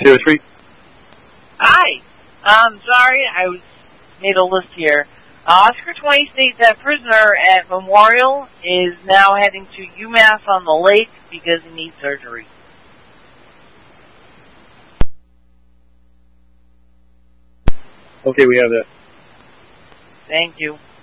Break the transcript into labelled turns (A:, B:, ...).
A: 303.
B: Hi. Sorry, I made a list here. Oscar 20 states that prisoner at Memorial is now heading to UMass on the Lake because he needs surgery.
A: Okay, we have that.
B: Thank you.